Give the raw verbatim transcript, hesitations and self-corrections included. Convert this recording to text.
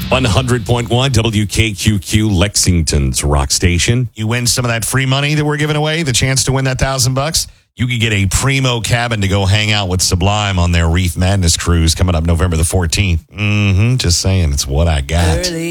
one hundred point one W K Q Q, Lexington's rock station. You win some of that free money that we're giving away, the chance to win that thousand bucks. You could get a primo cabin to go hang out with Sublime on their Reef Madness cruise coming up November the fourteenth. Mm-hmm, just saying, it's what I got. Early.